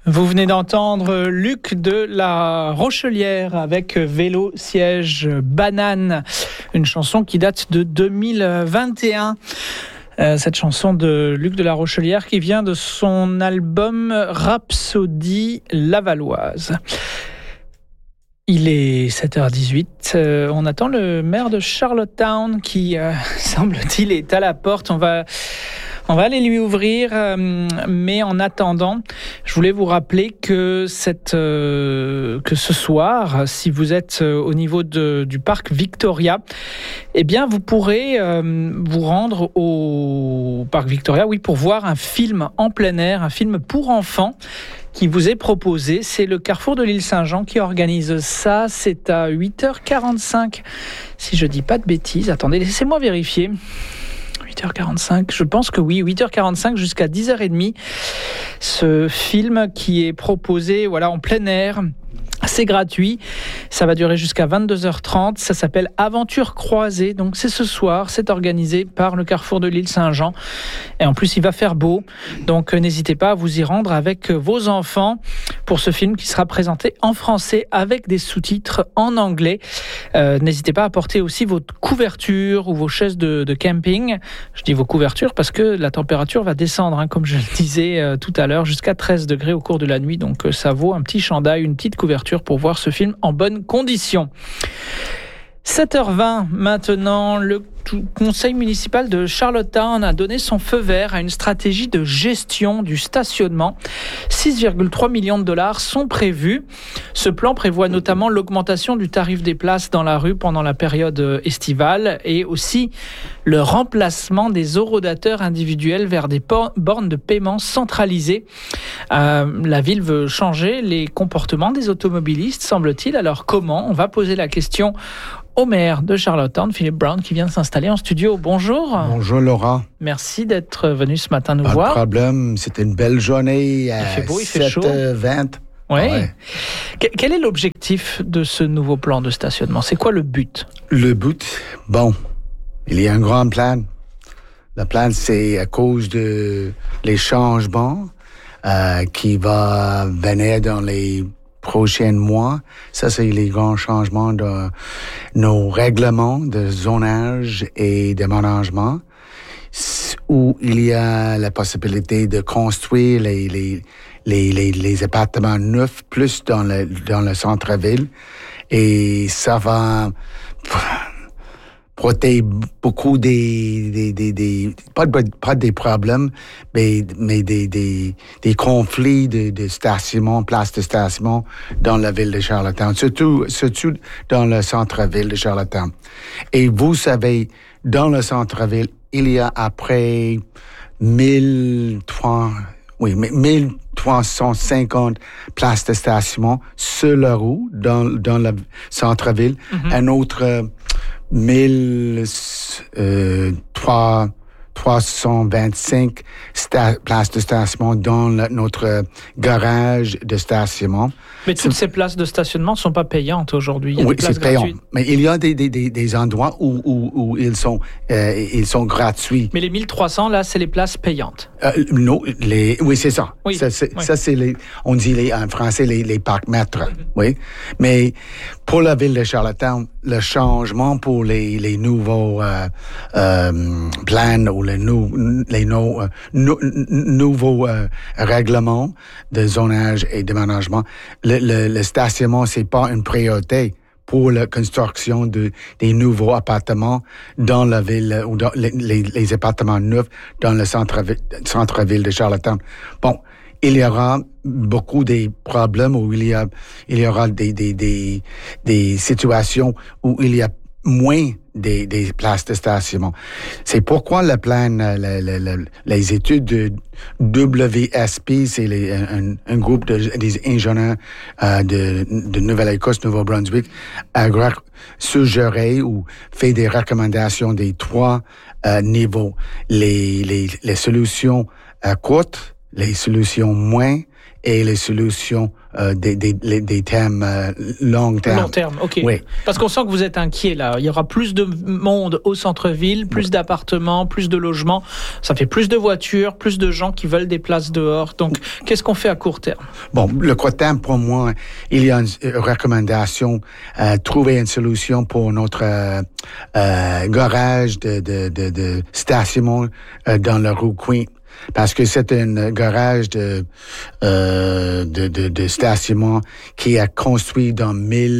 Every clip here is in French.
Vous venez d'entendre Luc de la Rochelière avec Vélo, Siège, Banane, une chanson qui date de 2021. Cette chanson de Luc de la Rochelière qui vient de son album Rhapsodie lavalloise. Il est 7h18, on attend le maire de Charlottetown qui, semble-t-il, est à la porte. On va aller lui ouvrir, mais en attendant, je voulais vous rappeler que ce soir, si vous êtes au niveau du parc Victoria, eh bien, vous pourrez vous rendre au parc Victoria, pour voir un film en plein air, un film pour enfants qui vous est proposé. C'est le Carrefour de l'île Saint-Jean qui organise ça. C'est à 8h45, si je dis pas de bêtises. Attendez, laissez-moi vérifier. 8h45, je pense que oui, 8h45 jusqu'à 10h30. Ce film qui est proposé en plein air, c'est gratuit, ça va durer jusqu'à 22h30, ça s'appelle Aventure croisée, donc c'est ce soir, c'est organisé par le Carrefour de l'île Saint-Jean, et en plus il va faire beau, donc n'hésitez pas à vous y rendre avec vos enfants pour ce film qui sera présenté en français avec des sous-titres en anglais. N'hésitez pas à porter aussi votre couverture ou vos chaises de camping. Je dis vos couvertures parce que la température va descendre, comme je le disais tout à l'heure, jusqu'à 13 degrés au cours de la nuit, donc ça vaut un petit chandail, une petite couverture pour voir ce film en bonnes conditions. 7h20 maintenant, le conseil municipal de Charlottetown a donné son feu vert à une stratégie de gestion du stationnement. 6,3 millions de dollars sont prévus. Ce plan prévoit notamment l'augmentation du tarif des places dans la rue pendant la période estivale et aussi le remplacement des horodateurs individuels vers des bornes de paiement centralisées. La ville veut changer les comportements des automobilistes, semble-t-il. Alors comment ? On va poser la question au maire de Charlottetown, Philippe Brown, qui vient de s'installer en studio. Bonjour. Bonjour Laura. Merci d'être venu ce matin nous voir. Pas de problème, c'était une belle journée. Il fait beau, il fait chaud. 7h20. Oui. Ouais. Quel est l'objectif de ce nouveau plan de stationnement ? C'est quoi le but ? Le but, il y a un grand plan. Le plan, c'est à cause de les changements qui va venir dans les prochains mois. Ça, c'est les grands changements de nos règlements de zonage et d'aménagement, où il y a la possibilité de construire les appartements neufs plus dans le centre-ville. Et ça va protéger beaucoup pas des problèmes, mais des conflits de stationnement, place de stationnement dans la ville de Charlottetown, surtout dans le centre-ville de Charlottetown. Et vous savez, dans le centre-ville, il y a après 1350 places de stationnement sur la route dans le centre-ville. Mm-hmm. Un autre 1325 places de stationnement dans notre garage de stationnement. Mais toutes ces places de stationnement ne sont pas payantes aujourd'hui. Il y a oui, des places c'est payant. Gratuites. Mais il y a des endroits où ils sont gratuits. Mais les 1300, là, c'est les places payantes. Non, oui, c'est ça. Oui. Ça, c'est on dit en français les parcs-mètres. Mm-hmm. Oui. Mais pour la ville de Charlottetown, le changement pour les nouveaux plans ou les nouveaux règlements de zonage et d'aménagement, le stationnement, c'est pas une priorité pour la construction des nouveaux appartements dans la ville ou dans les appartements neufs dans le centre-ville de Charlottetown. Bon, il y aura beaucoup de problèmes où il y aura des situations où il y a moins des places de stationnement. C'est pourquoi le plan, les études de WSP, c'est un groupe des ingénieurs de Nouvelle-Écosse, Nouveau-Brunswick, a suggéré ou fait des recommandations des 3 niveaux. Les solutions courtes, les solutions moins et les solutions des thèmes long terme. Long terme, OK. Oui. Parce qu'on sent que vous êtes inquiet là. Il y aura plus de monde au centre-ville, plus d'appartements, plus de logements. Ça fait plus de voitures, plus de gens qui veulent des places dehors. Donc, qu'est-ce qu'on fait à court terme? Bon, le court terme, pour moi, il y a une recommandation, trouver une solution pour notre garage de stationnement dans la rue Queen. Parce que c'est un garage de stationnement qui a construit dans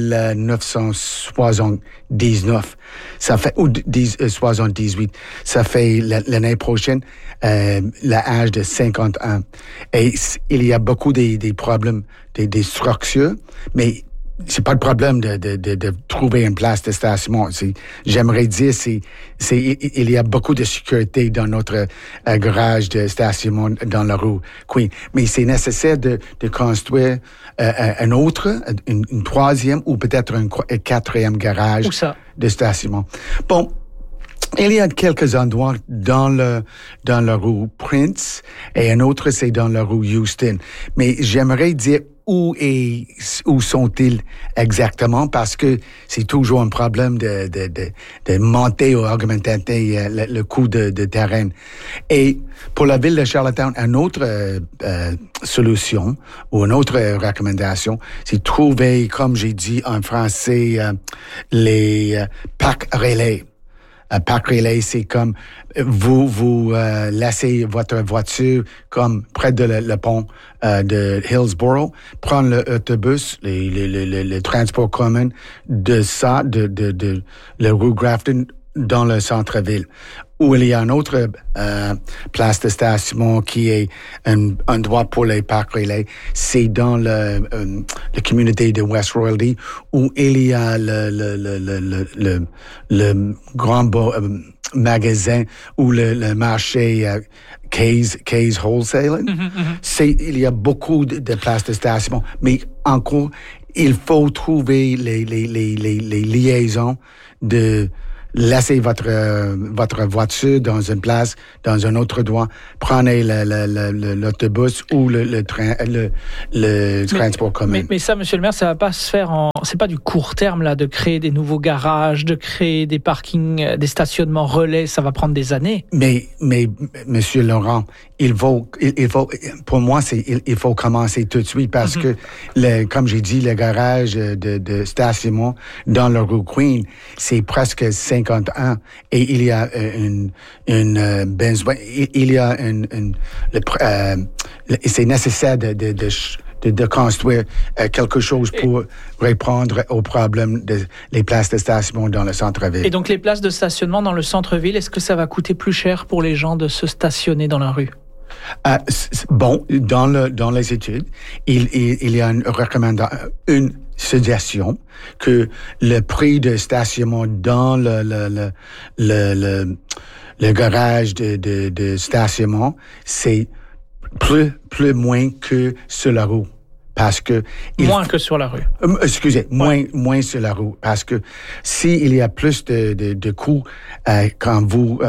1979. Ça fait, ou 78. Ça fait l'année prochaine, l'âge de 51. Et il y a beaucoup des problèmes des structures, mais c'est pas le problème de trouver une place de stationnement. J'aimerais dire, il y a beaucoup de sécurité dans notre garage de stationnement dans la rue Queen. Mais c'est nécessaire de construire un autre, une troisième ou peut-être un quatrième garage de stationnement. Bon. Il y a quelques endroits dans la rue Prince et un autre, c'est dans la rue Houston. Mais j'aimerais dire où sont-ils exactement, parce que c'est toujours un problème de monter ou augmenter le coût de terrain. Et pour la ville de Charlottetown, une autre solution ou une autre recommandation, c'est trouver, comme j'ai dit en français, les parcs relais. Un parc relais, c'est comme vous laissez votre voiture comme près de le pont de Hillsborough, prendre l'autobus, le transport commun de le rue Grafton dans le centre-ville, où il y a une autre place de stationnement qui est un endroit pour les parcs relais. C'est dans la communauté de West Royalty, où il y a le grand magasin ou le marché Kay's Wholesale. Il y a beaucoup de places de stationnement, mais encore, il faut trouver les liaisons de laissez votre voiture dans une place, dans un autre endroit, prenez l'autobus ou le transport commun. Mais ça, monsieur le maire, ça va pas se faire c'est pas du court terme, là, de créer des nouveaux garages, de créer des parkings, des stationnements relais, ça va prendre des années. Mais monsieur Laurent, il faut, pour moi, il faut commencer tout de suite parce que, comme j'ai dit, le garage de stationnement dans la rue Queen, c'est presque 50 ans et il y a c'est nécessaire de construire quelque chose pour répondre aux problèmes des places de stationnement dans le centre-ville. Et donc les places de stationnement dans le centre-ville, est-ce que ça va coûter plus cher pour les gens de se stationner dans la rue? Bon, dans les études, il y a une suggestion que le prix de stationnement dans le garage de stationnement, c'est plus moins que sur la rue. Parce que moins que sur la rue. Excusez, moins sur la rue. Parce que s'il y a plus de coûts quand vous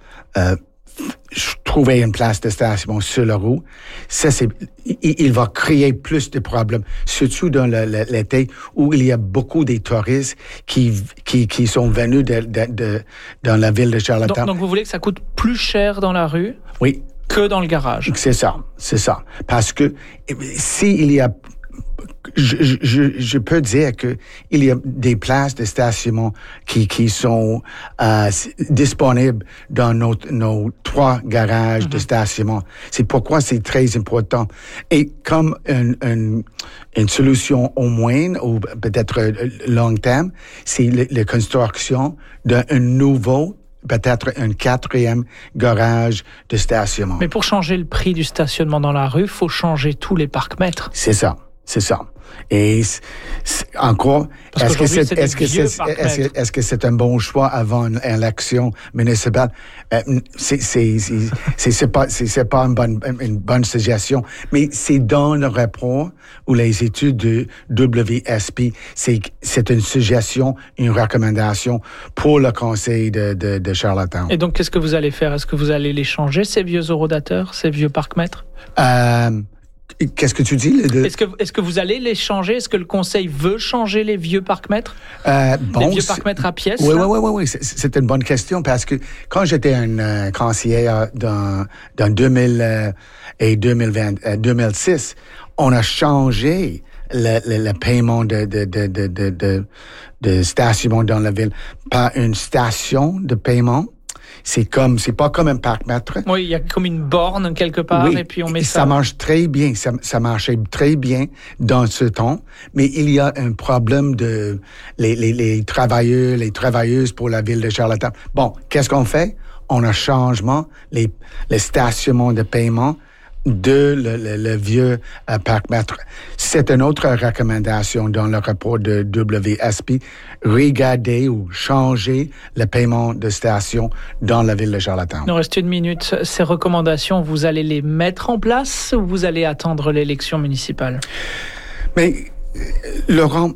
trouver une place de stationnement sur la rue, il va créer plus de problèmes, surtout dans l'été où il y a beaucoup de touristes qui sont venus dans la ville de Charlottetown. Donc vous voulez que ça coûte plus cher dans la rue? Oui. Que dans le garage? C'est ça. Parce que s'il y a je peux dire que il y a des places de stationnement qui sont disponibles dans nos 3 garages de stationnement. C'est pourquoi c'est très important. Et comme une solution au moins ou peut-être long terme, c'est la construction d'un nouveau, peut-être un 4e garage de stationnement. Mais pour changer le prix du stationnement dans la rue, il faut changer tous les parcs-mètres. C'est ça. Et encore, est-ce que c'est un bon choix avant une élection municipale? C'est pas une bonne suggestion, mais c'est dans le rapport ou les études de WSP, c'est une suggestion, une recommandation pour le conseil de Charlottetown. Et donc, qu'est-ce que vous allez faire? Est-ce que vous allez les changer, ces vieux horodateurs, ces vieux parcs-mètres? Qu'est-ce que tu dis? Est-ce que vous allez les changer? Est-ce que le conseil veut changer les vieux parcs-mètres? Les vieux parcs-mètres à pièces? Oui. C'est une bonne question parce que quand j'étais un conseiller dans 2000 et 2006, on a changé le paiement de stationnement dans la ville par une station de paiement. C'est pas comme un parc-mètre. Oui, il y a comme une borne quelque part, et puis on met ça. Ça marche très bien. Ça marchait très bien dans ce temps, mais il y a un problème de les travailleurs, les travailleuses pour la ville de Charlottetown. Bon, qu'est-ce qu'on fait? On a changement les stationnements de paiement de le vieux parc-mètre. C'est une autre recommandation dans le rapport de WSP. Regarder ou changer le paiement de station dans la ville de Charlottetown. Il nous reste 1 minute. Ces recommandations, vous allez les mettre en place ou vous allez attendre l'élection municipale? Mais, Laurent,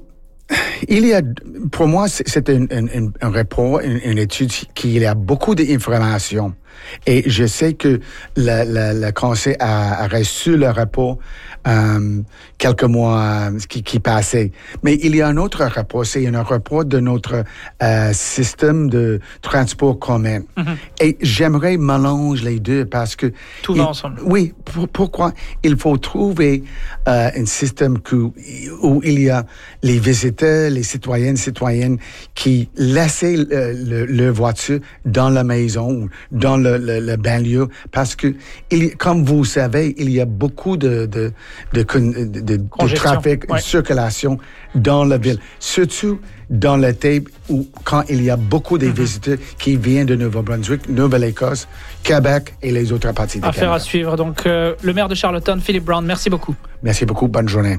pour moi, c'est un rapport, une étude qui a beaucoup d'informations. Et je sais que le conseil a reçu le rapport quelques mois qui passaient. Mais il y a un autre rapport, c'est un rapport de notre système de transport commun. Mm-hmm. Et j'aimerais mélanger les deux parce que... Tout va ensemble. Oui, pourquoi? Il faut trouver un système où il y a les visiteurs, les citoyennes qui laissent leur voiture dans la maison ou dans le banlieue parce que, comme vous savez, il y a beaucoup de trafic, de circulation dans la ville. Surtout dans l'été où quand il y a beaucoup de visiteurs qui viennent de Nouveau-Brunswick, Nouvelle-Écosse, Québec et les autres parties du Canada. Affaire à suivre. Donc, le maire de Charlottetown, Philip Brown, merci beaucoup. Merci beaucoup. Bonne journée.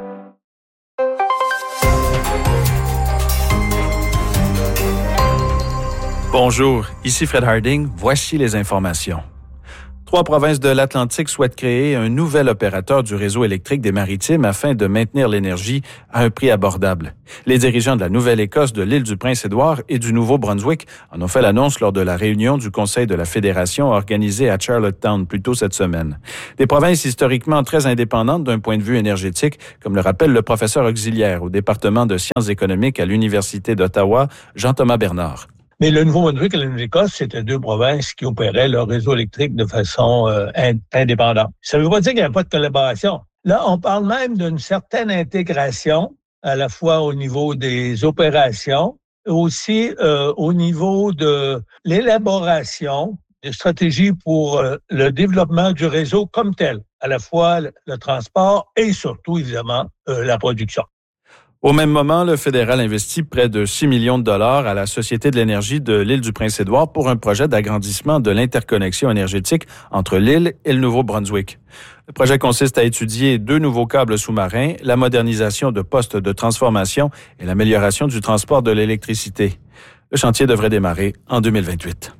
Bonjour, ici Fred Harding. Voici les informations. 3 provinces de l'Atlantique souhaitent créer un nouvel opérateur du réseau électrique des Maritimes afin de maintenir l'énergie à un prix abordable. Les dirigeants de la Nouvelle-Écosse, de l'île du Prince-Édouard et du Nouveau-Brunswick en ont fait l'annonce lors de la réunion du Conseil de la Fédération organisée à Charlottetown plus tôt cette semaine. Des provinces historiquement très indépendantes d'un point de vue énergétique, comme le rappelle le professeur auxiliaire au département de sciences économiques à l'Université d'Ottawa, Jean-Thomas Bernard. Mais le Nouveau-Brunswick et la Nouvelle-Écosse, c'était 2 provinces qui opéraient leur réseau électrique de façon indépendante. Ça ne veut pas dire qu'il n'y a pas de collaboration. Là, on parle même d'une certaine intégration, à la fois au niveau des opérations, aussi au niveau de l'élaboration de stratégies pour le développement du réseau comme tel, à la fois le transport et surtout, évidemment, la production. Au même moment, le fédéral investit près de 6 millions de dollars à la Société de l'énergie de l'île du Prince-Édouard pour un projet d'agrandissement de l'interconnexion énergétique entre l'île et le Nouveau-Brunswick. Le projet consiste à étudier 2 nouveaux câbles sous-marins, la modernisation de postes de transformation et l'amélioration du transport de l'électricité. Le chantier devrait démarrer en 2028.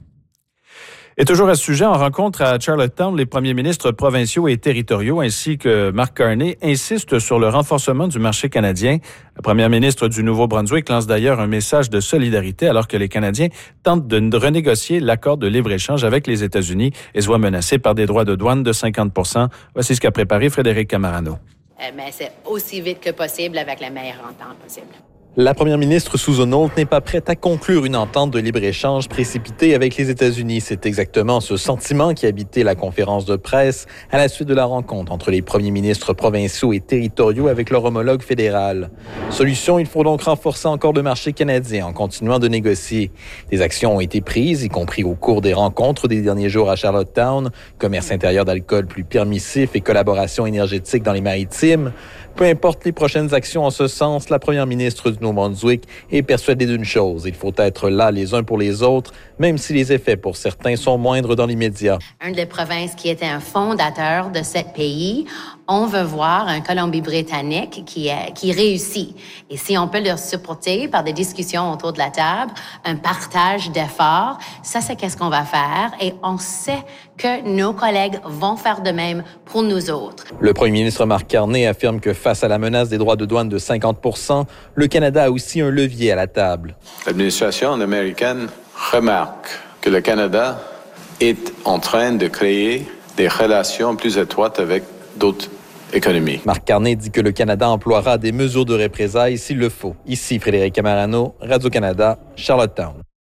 Et toujours à ce sujet, en rencontre à Charlottetown, les premiers ministres provinciaux et territoriaux ainsi que Mark Carney insistent sur le renforcement du marché canadien. La première ministre du Nouveau-Brunswick lance d'ailleurs un message de solidarité alors que les Canadiens tentent de renégocier l'accord de libre-échange avec les États-Unis et se voient menacés par des droits de douane de 50%. Voici ce qu'a préparé Frédéric Camarano. Mais c'est aussi vite que possible avec la meilleure entente possible. La première ministre Susan Holt n'est pas prête à conclure une entente de libre-échange précipitée avec les États-Unis. C'est exactement ce sentiment qui habitait la conférence de presse à la suite de la rencontre entre les premiers ministres provinciaux et territoriaux avec leur homologue fédéral. Solution, il faut donc renforcer encore le marché canadien en continuant de négocier. Des actions ont été prises, y compris au cours des rencontres des derniers jours à Charlottetown, commerce intérieur d'alcool plus permissif et collaboration énergétique dans les Maritimes. Peu importe les prochaines actions en ce sens, la première ministre du Nouveau-Brunswick est persuadée d'une chose. Il faut être là les uns pour les autres, même si les effets pour certains sont moindres dans l'immédiat. Une des provinces qui était un fondateur de ce pays On veut voir un Colombie-Britannique qui réussit. Et si on peut le supporter par des discussions autour de la table, un partage d'efforts, ça, c'est qu'est-ce qu'on va faire. Et on sait que nos collègues vont faire de même pour nous autres. Le premier ministre Marc Carney affirme que face à la menace des droits de douane de 50%, le Canada a aussi un levier à la table. L'administration américaine remarque que le Canada est en train de créer des relations plus étroites avec d'autres économies. Marc Carney dit que le Canada emploiera des mesures de représailles s'il le faut. Ici, Frédéric Camarano, Radio-Canada, Charlottetown.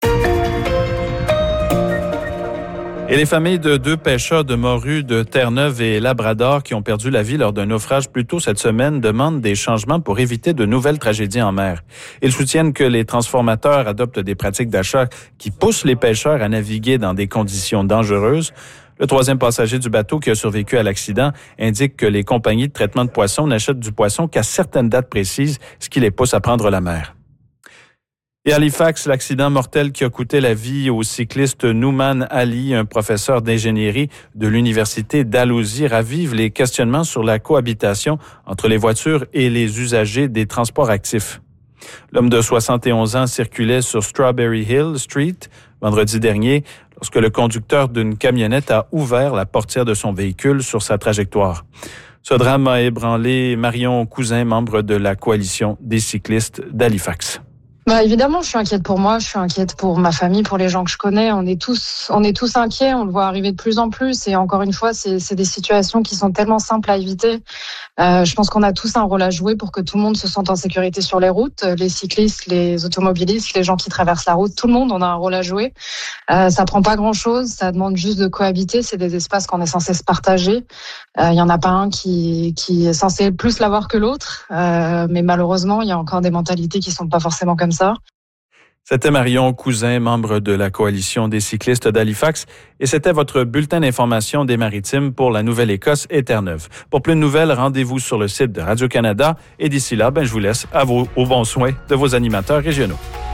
Et les familles de 2 pêcheurs de morues de Terre-Neuve et Labrador qui ont perdu la vie lors d'un naufrage plus tôt cette semaine demandent des changements pour éviter de nouvelles tragédies en mer. Ils soutiennent que les transformateurs adoptent des pratiques d'achat qui poussent les pêcheurs à naviguer dans des conditions dangereuses. Le 3e passager du bateau qui a survécu à l'accident indique que les compagnies de traitement de poissons n'achètent du poisson qu'à certaines dates précises, ce qui les pousse à prendre la mer. Et à Halifax, l'accident mortel qui a coûté la vie au cycliste Nouman Ali, un professeur d'ingénierie de l'Université Dalhousie, ravive les questionnements sur la cohabitation entre les voitures et les usagers des transports actifs. L'homme de 71 ans circulait sur Strawberry Hill Street vendredi dernier lorsque le conducteur d'une camionnette a ouvert la portière de son véhicule sur sa trajectoire. Ce drame a ébranlé Marion Cousin, membre de la coalition des cyclistes d'Halifax. Évidemment, je suis inquiète pour moi, je suis inquiète pour ma famille, pour les gens que je connais. On est tous inquiets, on le voit arriver de plus en plus. Et encore une fois, c'est des situations qui sont tellement simples à éviter. Je pense qu'on a tous un rôle à jouer pour que tout le monde se sente en sécurité sur les routes. Les cyclistes, les automobilistes, les gens qui traversent la route, tout le monde, on a un rôle à jouer. Ça prend pas grand-chose, ça demande juste de cohabiter. C'est des espaces qu'on est censé se partager. Il y en a pas un qui est censé plus l'avoir que l'autre. Mais malheureusement, il y a encore des mentalités qui sont pas forcément comme ça. C'était Marion Cousin, membre de la coalition des cyclistes d'Halifax, et c'était votre bulletin d'information des Maritimes pour la Nouvelle-Écosse et Terre-Neuve. Pour plus de nouvelles, rendez-vous sur le site de Radio-Canada et d'ici là, je vous laisse au bon soin de vos animateurs régionaux.